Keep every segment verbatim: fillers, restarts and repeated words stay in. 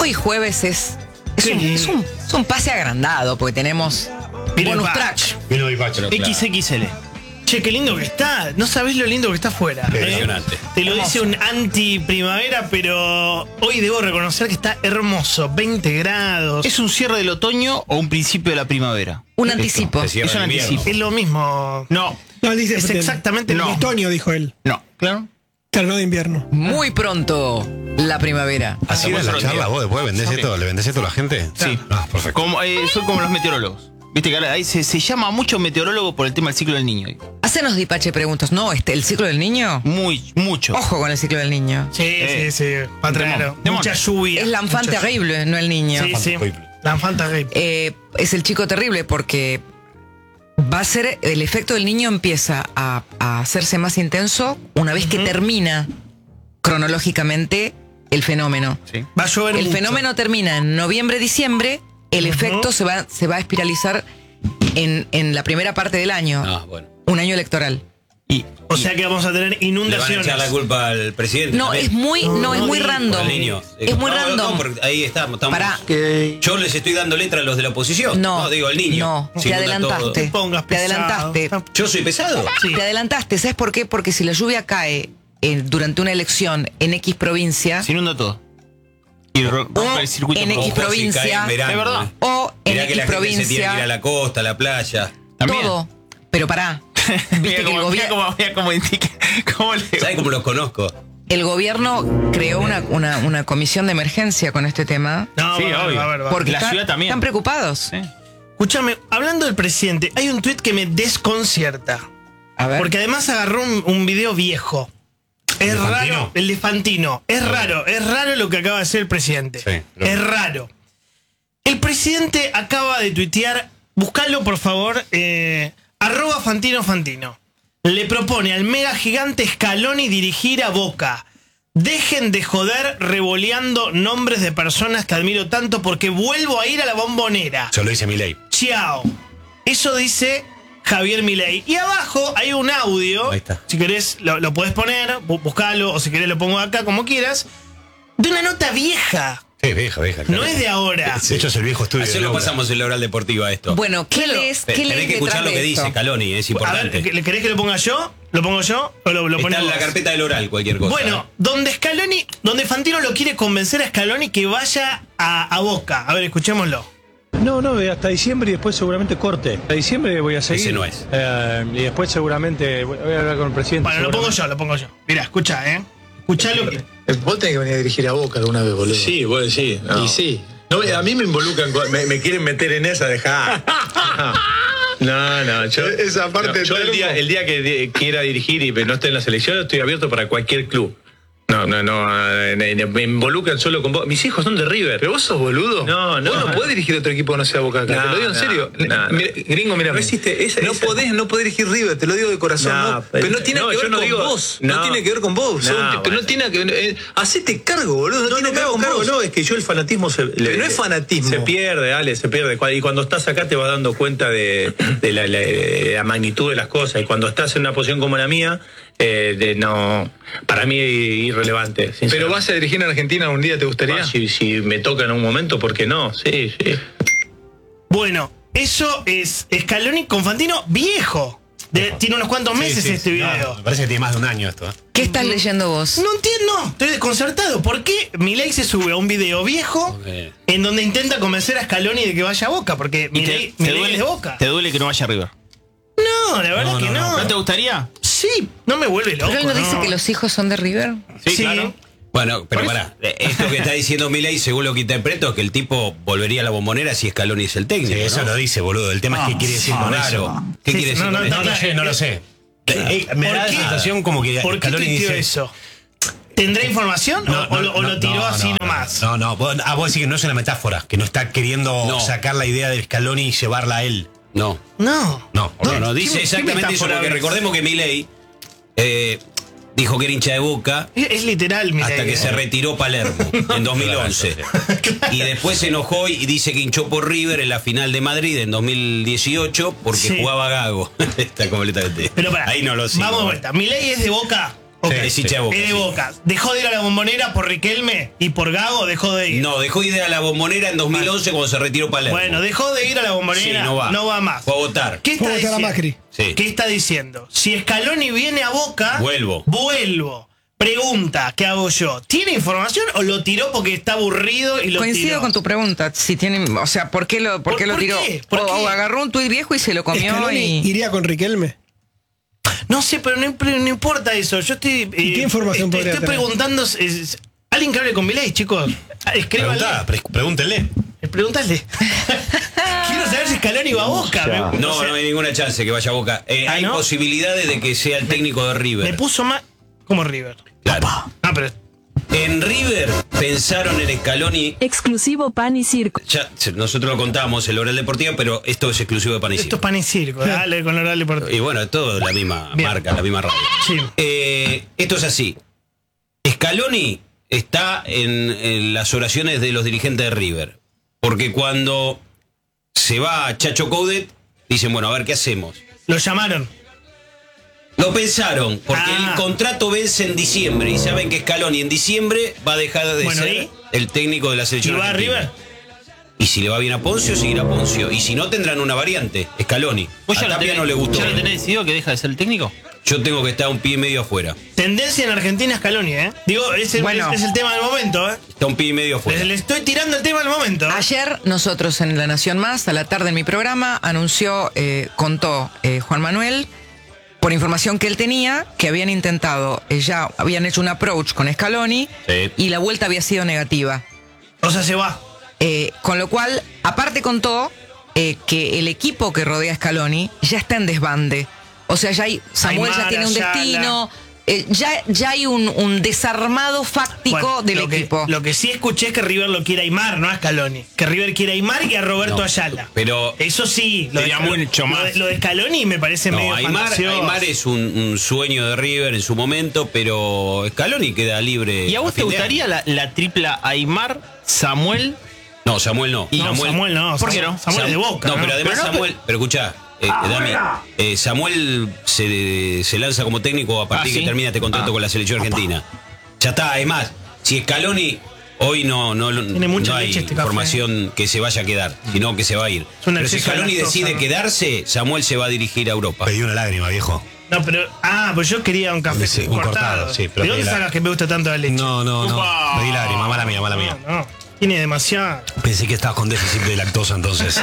hoy jueves es, es, un, es, un, es un pase agrandado, porque tenemos bonus track. Vino el Pacho. equis equis ele. Che, qué lindo que está. No sabés lo lindo que está afuera. Impresionante. ¿eh? Te lo dice un anti-primavera, pero hoy debo reconocer que está hermoso. veinte grados. ¿Es un cierre del otoño o un principio de la primavera? Un anticipo. Se cierra Es un el invierno. anticipo. Es lo mismo. No, No, él dice Es de- exactamente de no. otoño, dijo él. no. Claro. Claro, no de invierno. Muy pronto la primavera. Así era la Otro charla, día. vos después vendés Ok. esto, le vendés esto a la gente. Sí. Ah, perfecto. Como, eh, son como los meteorólogos. Viste que ahora ahí se, se llama mucho meteorólogo por el tema del ciclo del niño. Hacenos Dipache preguntas. No, este, el ciclo del niño. Muy, mucho. Ojo con el ciclo del niño. Sí, Eh, sí, sí. Va a traer demonio. mucha lluvia. Es l'enfant mucha terrible, no el niño. lluvia. Sí, sí. Terrible. L'enfant terrible. Eh, es el chico terrible porque va a ser, el efecto del niño empieza a, a hacerse más intenso una vez que termina cronológicamente el fenómeno. Sí. Va a llover El mucho. fenómeno termina en noviembre, diciembre, el Ujú. efecto se va, se va a espiralizar en, en la primera parte del año, Ah, bueno. un año electoral. Y, O sea que vamos a tener Le van a inundaciones. echar la culpa al presidente. No, también. es muy, no, No, es muy digas. Por random. el niño. Es muy No, no, random. no, porque ahí estamos. estamos Pará. Yo les estoy dando letra a los de la oposición. No, digo, el niño. No, Se te inunda todo. adelantaste. Te pongas Te pesado. adelantaste. ¿Yo soy pesado? Sí. Te adelantaste. ¿Sabes por qué? Porque si la lluvia cae eh, durante una elección en X provincia se inunda todo. Y ro- rompe O el circuito. en por- X Ojo, si provincia, cae en verano, de verdad. ¿eh? o en Mirá que X la gente se tiene que ir a provincia, la costa, a la playa. También. todo. Pero pará, Mira viste que el, cómo, mira gobierno cómo, mira cómo indica. Cómo le... ¿Sabes cómo los conozco? el gobierno creó una, una, una comisión de emergencia con este tema. No, Sí, va a ver, obvio. va a ver, va a ver. Porque la están, ciudad también. están preocupados. Sí. Escúchame, hablando del presidente, hay un tuit que me desconcierta. A ver. Porque además agarró un, un video viejo. Es ¿El de raro, Fantino? el de Fantino. Es raro, es raro lo que acaba de hacer el presidente. Sí, lo- es raro. El presidente acaba de tuitear, buscalo por favor, eh, arroba Fantino Fantino. Le propone al mega gigante Scaloni dirigir a Boca. Dejen de joder revoleando nombres de personas que admiro tanto porque vuelvo a ir a la Bombonera. Yo lo dice Milei. Chao. Eso dice Javier Milei. Y abajo hay un audio. Ahí está. Si querés, lo, lo podés poner, bu- buscalo, o si querés lo pongo acá, como quieras. De una nota vieja. Sí, vieja, vieja. No es de ahora. De hecho, es el viejo estudio. Así de lo Laura. pasamos en la oral deportiva esto. Bueno, ¿qué Pero- lees? Te- ¿Qué Tenés lees que detrás escuchar lo de que esto? dice Scaloni, es A ver, importante. ¿le querés que lo ponga yo? ¿Lo pongo yo? ¿O lo, lo Está ponemos en la vos? carpeta del oral, cualquier cosa. Bueno, donde Scaloni, donde Fantino lo quiere convencer a Scaloni que vaya a, a Boca. A ver, escuchémoslo. No, no, hasta diciembre y después seguramente corte. Hasta diciembre voy a seguir. Ese no es. Eh, y después seguramente voy voy a hablar con el presidente. Bueno, lo pongo seguramente. yo, lo pongo yo. Mirá, escucha, ¿eh? Escuchá lo que... Vos tenés que venir a dirigir a Boca alguna vez, boludo. Sí, vos decís. No. Y sí. No, a mí me involucran, con- me, me quieren meter en esa, dejá. No, no, yo. Esa parte no, yo el termo. día, el día que di- quiera dirigir y no esté en la selección, estoy abierto para cualquier club. No, no, no, eh, me involucran solo con vos. Mis hijos son de River. ¿Pero vos sos boludo? No, no. Vos no podés dirigir otro equipo que no sea Boca acá. No, te lo digo en no, serio. no, no. Mira, gringo, mira. No existe esa- No esa- podés, no podés dirigir River, te lo digo de corazón. No, No, pero- pero no tiene no, que yo ver no con digo- vos. No, no. tiene que ver con vos. Sos No, un tipo- pero no bueno. tiene que eh, hacete cargo, boludo. No, No, tiene no que me ver hago con cargo, vos. no, es que yo el fanatismo se. Pero no es fanatismo. Se pierde, Ale, se pierde. Y cuando estás acá te vas dando cuenta de, de la, la- de la magnitud de las cosas. Y cuando estás en una posición como la mía, eh, de no. Para mí es irrelevante. Pero sinceramente. vas a dirigir en Argentina un día, ¿te gustaría? Ah, si, si me toca en un momento, ¿por qué no? Sí, sí. Bueno, eso es Scaloni con Fantino viejo. De- tiene unos cuantos meses Sí, sí, este sí. video. No, me parece que tiene más de un año esto. ¿eh? ¿Qué estás leyendo vos? No entiendo, estoy desconcertado. ¿Por qué Milei se sube a un video viejo Ok. en donde intenta convencer a Scaloni de que vaya a Boca? Porque ¿Y Milei, te, te Milei duele, es de Boca. ¿Te duele que no vaya a River? No, la verdad No, que no, no. no. ¿No te gustaría? Sí, no me vuelve loco. ¿Pero él no dice no. que los hijos son de River? Sí, Bueno, pero Por pará. Esto que está diciendo Milei, según lo que interpreto, es que el tipo volvería a la Bombonera si Scaloni es el técnico. Sí, eso ¿no? lo dice, boludo. El tema es que quiere decir con Claro. eso. ¿Qué Sí, quiere decir no, con no, esto? No, no sé, no lo sé. Eh, me ¿Por da la qué? sensación como que ¿Por qué Scaloni tuiteó dice... eso? ¿Tendrá información o, o lo- o lo tiró no, así no, nomás? No, no, vos, ah, vos decís que no es una metáfora, que no está queriendo No. sacar la idea de Scaloni y llevarla a él. No. No. No, No, no, ¿Qué- dice qué exactamente eso, metáfora porque es? recordemos que Milei eh, dijo que era hincha de Boca Es, es literal, Milei. hasta que ¿eh? se retiró Palermo en dos mil once. Y después se enojó y dice que hinchó por River en la final de Madrid en dos mil dieciocho porque Sí. jugaba Gago. Está completamente. Pero pará, Ahí no lo sigo. vamos de vuelta. ¿Milei es de Boca Ok. Es hincha de Boca. Es de sí. Boca. Dejó de ir a la Bombonera por Riquelme y por Gago dejó de ir. No, dejó de ir a la Bombonera en dos mil once cuando se retiró Palermo. Bueno, dejó de ir a la Bombonera, Sí, no va. no va más. Fue a votar. ¿Qué está Fue a votar a diciendo? Macri. Sí. ¿Qué está diciendo? Si Scaloni viene a Boca, Vuelvo. Vuelvo. Pregunta, ¿qué hago yo? ¿Tiene información o lo tiró porque está aburrido y lo Coincido tiró? con tu pregunta. Si tienen, o sea, ¿por qué lo, por ¿Por- qué lo por tiró? qué? ¿Por o, qué? o agarró un tuit viejo y se lo comió Scaloni y. iría con Riquelme. No sé, pero no, no importa eso. Yo estoy. eh, ¿Y qué información estoy, podría estoy tener? preguntando. es- alguien que hable con Milei, chicos. Escríbanle. Preguntá, pre- pregúntenle. Pregúntale. Quiero saber si Scaloni va a Boca. Me- No, o sea, no hay ninguna chance que vaya a Boca. Eh, ¿Ah, hay no? posibilidades de que sea el técnico de Me River. puso más. Como River. Claro. Ah, pero. En River pensaron en Scaloni. Exclusivo Pan y Circo. Ya, se- nosotros lo contamos, el Oral Deportivo, pero esto es exclusivo de Pan y Esto Circo. es pan y circo. Dale con el oral deportivo. Y bueno, todo la misma Bien. marca, la misma radio. Sí. Eh, esto es así. Scaloni está en, en las oraciones de los dirigentes de River. Porque cuando se va Chacho Coudet, dicen, bueno, a ver qué hacemos. Lo llamaron. Lo pensaron, porque Ah. el contrato vence en diciembre y saben que Scaloni en diciembre va a dejar de Bueno, ser ¿y? el técnico de la ¿Y selección va a argentina. River? Y si le va bien a Poncio, seguirá Poncio. Y si no, tendrán una variante, Scaloni. ¿Vos A ya lo, Tapia tenés, no le gustó. ya lo tenés decidido que deja de ser el técnico? Yo tengo que estar un pie y medio afuera. Tendencia en Argentina Scaloni, ¿eh? Digo, es el, Bueno. es, es el tema del momento, ¿eh? Está un pie y medio afuera. Les- Le estoy tirando el tema del momento. Ayer nosotros en La Nación Más, a la tarde en mi programa, anunció, eh, contó eh, Juan Manuel, por información que él tenía, que habían intentado, eh, ya habían hecho un approach con Scaloni Sí. y la vuelta había sido negativa. O sea, se va. Eh, con lo cual, aparte contó eh, que el equipo que rodea a Scaloni ya está en desbande. O sea, ya hay, Samuel ya Aymar, tiene un Ayala. destino, eh, ya, ya hay un, un desarmado fáctico Bueno, del lo que- equipo. lo que sí escuché es que River lo quiere a Aymar, no a Scaloni. Que River quiere a Aymar y a Roberto No, Ayala. pero- Eso sí, lo de, Sería lo- mucho lo más. de- lo de Scaloni me parece No, medio Aymar, fantasioso. Aymar es un, un sueño de River en su momento, pero Scaloni queda libre. ¿Y a vos te fin de gustaría año. la, la tripla Aymar, Samuel? No, Samuel no. No, Samuel, no. ¿Por qué Samuel- no? Samuel es de Boca. No, pero además Pero no, Samuel, pero escuchá, eh, Dami, eh, Samuel se, se lanza como técnico a partir Ah, que ¿sí? termina este contrato Ah. con la selección argentina. Ya está, además, si Scaloni hoy no, no, Tiene mucha no hay leche este café. información que se vaya a quedar, sino que se va a ir. Es un Pero si exceso de Scaloni lactosa, decide ¿no? quedarse, Samuel se va a dirigir a Europa. Pedí una lágrima, viejo. No, pero. Ah, pues yo quería un café Sí, un cortado. cortado, sí, pero ¿De dónde pedí la- sacas que me gusta tanto la leche? No, no, no. Upa. Pedí lágrima, mala mía, mala mía. No, no. Tiene demasiado. Pensé que estabas con déficit de lactosa entonces.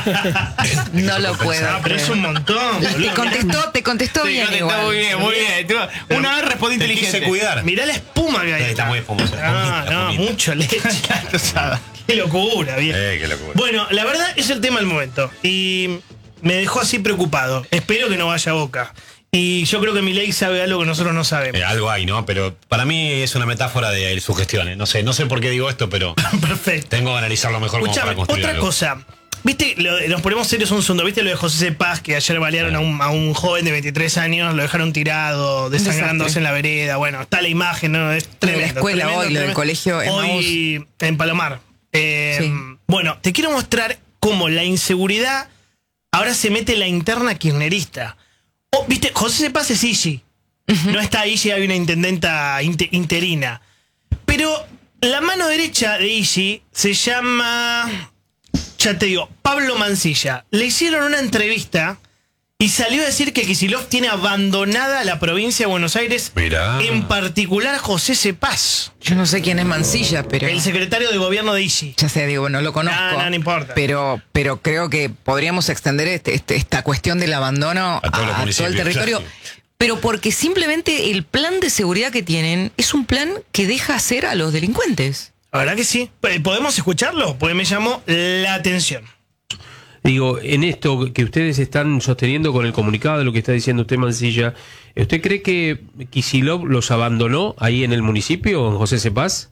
No lo puedo. Ah, pero es un montón. Te boludo. contestó, te contestó Sí, bien está igual. muy bien, muy bien. Tú- Una vez respondí Te inteligente. quise cuidar. Mirá la espuma que hay. Sí, está muy espumosa. Ah, La no, espumita. mucho leche. Qué locura, viejo. Eh, qué locura. Bueno, la verdad es el tema del momento. Y me dejó así preocupado. Espero que no vaya a Boca. Y yo creo que Milei sabe algo que nosotros no sabemos. Eh, algo hay, ¿no? Pero para mí es una metáfora de su gestión. ¿eh? No sé, no sé por qué digo esto, pero Perfecto. tengo que analizarlo mejor como Escuchame, para construir otra algo. cosa. ¿Viste? Lo- nos ponemos serios un segundo. ¿Viste lo de José Paz? Que ayer balearon a un, a un joven de veintitrés años, lo dejaron tirado, desangrándose desastre. en la vereda. Bueno, está la imagen, ¿no? Es tremendo. escuela tremendo, hoy, lo del tremendo. colegio Hoy en Palomar. Eh, Sí. Bueno, te quiero mostrar cómo la inseguridad ahora se mete en la interna kirchnerista. Oh, ¿viste? José Paz es Igi. No está Igi, hay una intendenta inte- interina. Pero la mano derecha de Igi se llama, ya te digo, Pablo Mancilla. Le hicieron una entrevista y salió a decir que Kicillof tiene abandonada la provincia de Buenos Aires, Mirá. en particular José Cepaz, Yo no sé quién es Mancilla, pero. el secretario de gobierno de Igi. Ya sé, digo, no lo conozco. No, no, no importa. Pero, pero creo que podríamos extender este, este- esta cuestión del abandono A todos los a todo municipios, el territorio. claro. Pero porque simplemente el plan de seguridad que tienen es un plan que deja hacer a los delincuentes. La verdad que sí. Eh, ¿Podemos escucharlo? Porque me llamó la atención. Digo, en esto que ustedes están sosteniendo con el comunicado de lo que está diciendo usted, Mancilla, ¿usted cree que Kicillof los abandonó ahí en el municipio, en José Cepaz?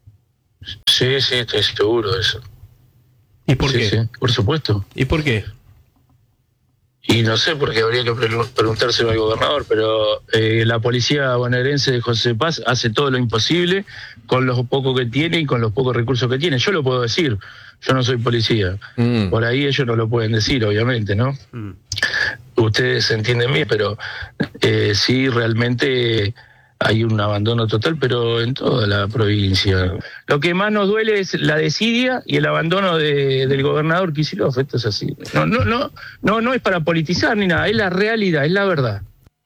Sí, sí, estoy seguro de eso. ¿Y por Sí, qué? sí, por supuesto. ¿Y por qué? Y no sé, porque habría que pre- preguntárselo al gobernador, pero eh, la policía bonaerense de José Paz hace todo lo imposible con lo poco que tiene y con los pocos recursos que tiene. Yo lo puedo decir, yo no soy policía. Mm. Por ahí ellos no lo pueden decir, obviamente, ¿no? Mm. Ustedes entienden bien, pero eh, sí, realmente hay un abandono total, pero en toda la provincia. Lo que más nos duele es la desidia y el abandono de, del gobernador Kicillof. Esto es así. No, no, no, no, no es para politizar ni nada, es la realidad, es la verdad.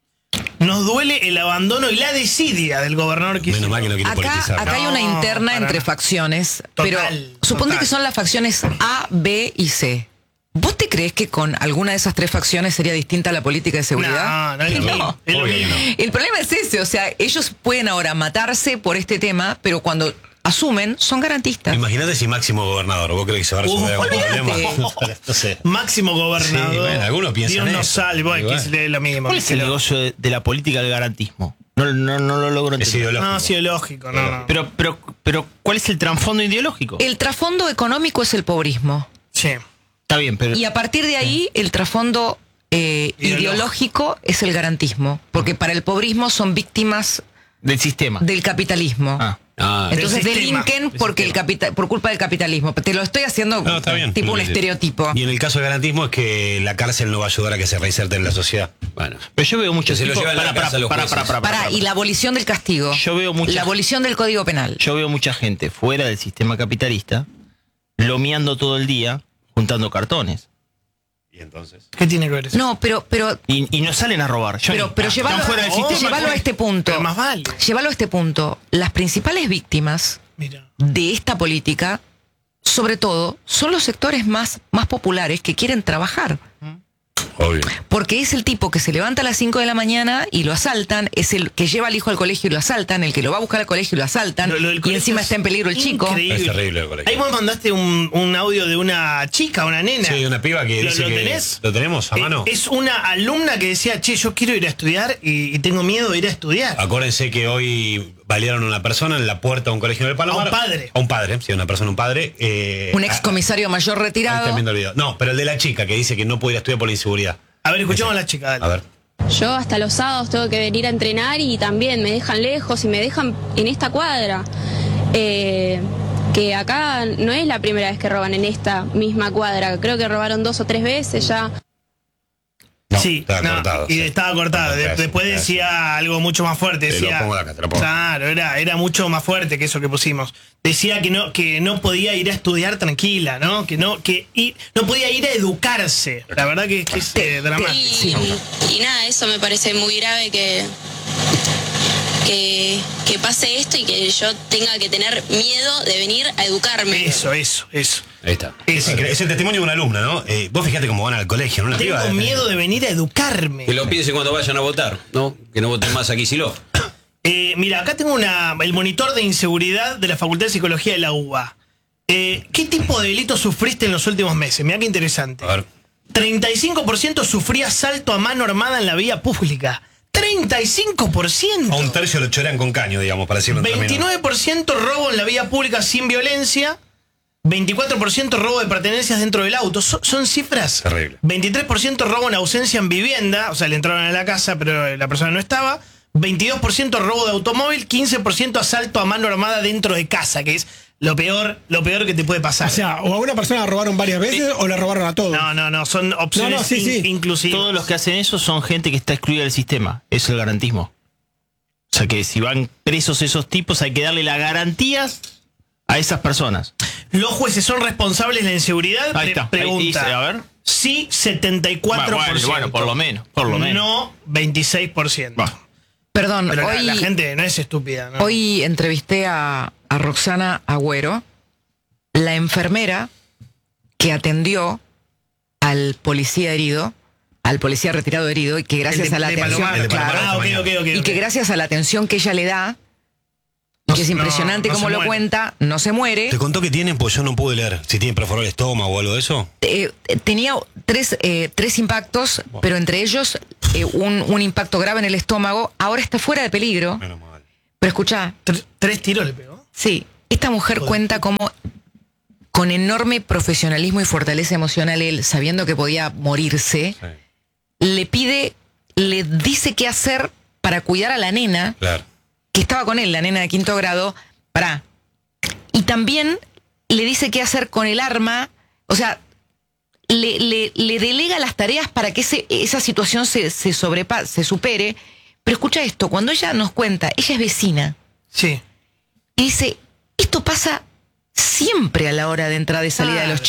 Nos duele el abandono y la desidia del gobernador Kicillof. Menos mal que no quiere Acá, politizar. acá hay una No, interna para entre nada. facciones, Total, pero suponte total. que son las facciones A, B y C. ¿Vos te crees que con alguna de esas tres facciones sería distinta la política de seguridad? No, no es lo mismo. Es lo Obvio que mismo. no. El problema es ese, o sea, ellos pueden ahora matarse por este tema, pero cuando asumen, son garantistas. Imagínate si Máximo gobernador, ¿vos crees que se va a resolver Uh, algún olvídate. problema? No sé. Máximo gobernador. Sí, bueno, algunos piensan Dios nos eso. salve, bueno, Igual. que es lo mismo. ¿Cuál es el negocio de, de la política del garantismo? No, no, no lo logro Es entender. ideológico. No, sí, lógico, no, no. Pero, pero, pero, ¿cuál es el trasfondo ideológico? El trasfondo económico es el pobrismo. Sí. Está bien, pero Y a partir de ahí, el trasfondo eh, Ideológico. ideológico es el garantismo. Porque para el pobrismo son víctimas del sistema. del capitalismo. Ah. Ah, Entonces Del sistema. delinquen Del porque el capital, por culpa del capitalismo. Te lo estoy haciendo No, está bien. tipo un Sí, sí. estereotipo. Y en el caso del garantismo es que la cárcel no va a ayudar a que se reinserten en la sociedad. bueno. Pero yo veo muchos Que se lo tipos- llevan a la Pará, casa pará, los pará, jueces. pará, pará, pará, Para, pará. y la abolición del castigo. Yo veo mucha- La abolición del Código Penal. Yo veo mucha gente fuera del sistema capitalista lomeando todo el día, juntando cartones. Y entonces. ¿Qué tiene que ver eso? No, pero, pero, Y, y no salen a robar. Johnny. pero, pero Ah, llevarlo, están fuera del sistema. llevarlo a este punto. Pero más vale. Llevarlo a este punto. Las principales víctimas Mira. de esta política, sobre todo, son los sectores más, más populares que quieren trabajar. Obvio. Porque es el tipo que se levanta a las cinco de la mañana y lo asaltan, es el que lleva al hijo al colegio y lo asaltan, el que lo va a buscar al colegio y lo asaltan, Lo- lo del y colegio encima es está en peligro el chico. increíble. Es terrible el colegio. Ahí vos mandaste un, un audio de una chica, una nena. Sí, una piba que ¿Lo- dice lo que. tenés? ¿Lo tenemos a Eh, mano? Es una alumna que decía, che, yo quiero ir a estudiar y, y tengo miedo de ir a estudiar. Acuérdense que hoy balearon a una persona en la puerta de un colegio del Palomar. A un padre. A un padre, sí, una persona, un padre. Eh, Un excomisario mayor Ahí retirado. está viendo el video. No, pero el de la chica que dice que no puede ir a estudiar por la inseguridad. A ver, escuchamos a la chica, dale. A ver. Yo hasta los sábados tengo que venir a entrenar y también me dejan lejos y me dejan en esta cuadra. Eh, que acá no es la primera vez que roban en esta misma cuadra. Creo que robaron dos o tres veces ya. No, sí, estaba no, cortado, y sí. estaba cortado. De- Pésimo, después pésimo. decía algo mucho más fuerte. Te lo Decía, pongo acá, te lo pongo. Claro, era, era mucho más fuerte que eso que pusimos. Decía que no, que no podía ir a estudiar tranquila, ¿no? Que no, que ir- no podía ir a educarse. La verdad que, que es eh, dramático. Y, y nada, eso me parece muy grave que, que, que pase esto y que yo tenga que tener miedo de venir a educarme. Eso, eso, eso. Ahí está. Es, increíble. Es el testimonio de una alumna, ¿no? Eh, vos fijate cómo van al colegio, ¿no? Una Tengo piba de- miedo de venir a educarme. Que lo piensen cuando vayan a votar, ¿no? Que no voten más a Kicillof. Eh, mira, acá tengo una, el monitor de inseguridad de la Facultad de Psicología de la U B A. Eh, ¿Qué tipo de delitos sufriste en los últimos meses? Mira qué interesante. A ver. treinta y cinco por ciento sufría asalto a mano armada en la vía pública. treinta y cinco por ciento. A un tercio lo chorean con caño, digamos, para decirlo en términos. veintinueve por ciento robo en la vía pública sin violencia. veinticuatro por ciento robo de pertenencias dentro del auto. Son, son cifras. Terrible. veintitrés por ciento robo en ausencia en vivienda. O sea, le entraron a la casa, pero la persona no estaba. veintidós por ciento robo de automóvil. quince por ciento asalto a mano armada dentro de casa, que es lo peor, lo peor que te puede pasar. O sea, o a una persona la robaron varias veces o la robaron a todos. No, no, no. Son opciones No, no, sí, sí. in- inclusivas. Todos los que hacen eso son gente que está excluida del sistema. Eso es el garantismo. O sea que si van presos esos tipos hay que darle las garantías a esas personas. ¿Los jueces son responsables de la inseguridad? Ahí Pre- está. Pregunta. Ahí dice, a ver. Sí, setenta y cuatro por ciento. Bueno, bueno, por lo menos. Por lo menos. No, veintiséis por ciento. Perdón, Pero la, hoy, la gente no es estúpida, ¿no? hoy entrevisté a, a Roxana Agüero, la enfermera que atendió al policía herido, al policía retirado herido, y que gracias El de- a la de atención, Palomar. El de claro, Palomar, ah, ok, ok, ok, y ok. que gracias a la atención que ella le da, y que es No, impresionante no cómo se lo muere. cuenta, no se muere. ¿Te contó que tienen? Pues yo no pude leer. Si tienen perforado el estómago o algo de eso. Eh, tenía tres, eh, tres impactos, pero entre ellos eh, un, un impacto grave en el estómago. Ahora está fuera de peligro. Menos mal. Pero escucha, Tr- tres tiros le pegó. sí, esta mujer cuenta cómo con enorme profesionalismo y fortaleza emocional él, sabiendo que podía morirse, Sí. le pide, le dice qué hacer para cuidar a la nena Claro. que estaba con él, la nena de quinto grado, para. Y también le dice qué hacer con el arma, o sea, le, le, le delega las tareas para que ese, esa situación se, se, sobrepa, se supere, Pero escucha esto, cuando ella nos cuenta, ella es vecina. Sí. Y dice, esto pasa siempre a la hora de entrada y salida Claro. de los